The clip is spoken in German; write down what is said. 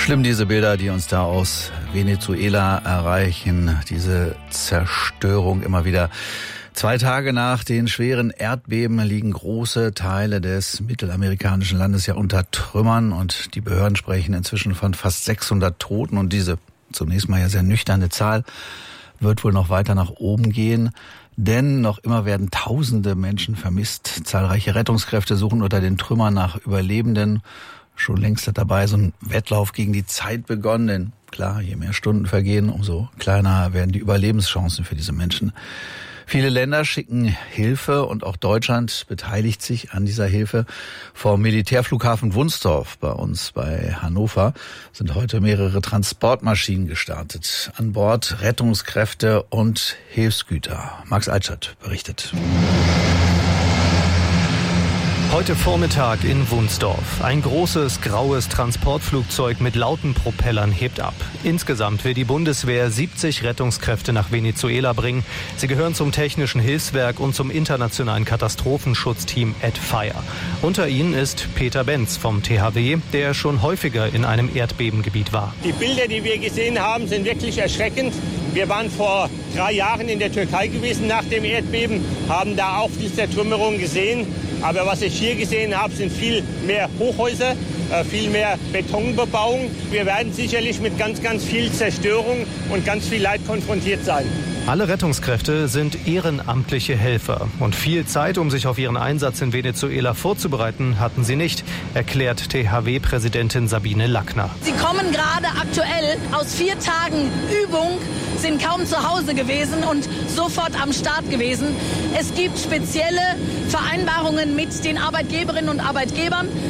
Schlimm, diese Bilder, die uns da aus Venezuela erreichen, diese Zerstörung immer wieder. 2 Tage nach den schweren Erdbeben liegen große Teile des mittelamerikanischen Landes ja unter Trümmern und die Behörden sprechen inzwischen von fast 600 Toten und diese zunächst mal ja sehr nüchterne Zahl wird wohl noch weiter nach oben gehen. Denn noch immer werden Tausende Menschen vermisst. Zahlreiche Rettungskräfte suchen unter den Trümmern nach Überlebenden. Schon längst hat dabei so ein Wettlauf gegen die Zeit begonnen. Denn klar, je mehr Stunden vergehen, umso kleiner werden die Überlebenschancen für diese Menschen. Viele Länder schicken Hilfe und auch Deutschland beteiligt sich an dieser Hilfe. Vom Militärflughafen Wunstorf bei uns bei Hannover sind heute mehrere Transportmaschinen gestartet. An Bord Rettungskräfte und Hilfsgüter. Max Altstadt berichtet. Heute Vormittag in Wunstorf. Ein großes, graues Transportflugzeug mit lauten Propellern hebt ab. Insgesamt will die Bundeswehr 70 Rettungskräfte nach Venezuela bringen. Sie gehören zum Technischen Hilfswerk und zum internationalen Katastrophenschutzteam AdFire. Unter ihnen ist Peter Benz vom THW, der schon häufiger in einem Erdbebengebiet war. Die Bilder, die wir gesehen haben, sind wirklich erschreckend. Wir waren vor 3 Jahren in der Türkei gewesen nach dem Erdbeben, haben da auch die Zertrümmerung gesehen. Aber was ich hier gesehen habe, sind viel mehr Hochhäuser, viel mehr Betonbebauung. Wir werden sicherlich mit ganz, ganz viel Zerstörung und ganz viel Leid konfrontiert sein. Alle Rettungskräfte sind ehrenamtliche Helfer. Und viel Zeit, um sich auf ihren Einsatz in Venezuela vorzubereiten, hatten sie nicht, erklärt THW-Präsidentin Sabine Lackner. Sie kommen gerade aktuell aus 4 Tagen Übung, sind kaum zu Hause gewesen und sofort am Start gewesen. Es gibt spezielle Vereinbarungen mit den Arbeitgeberinnen und Arbeitgebern.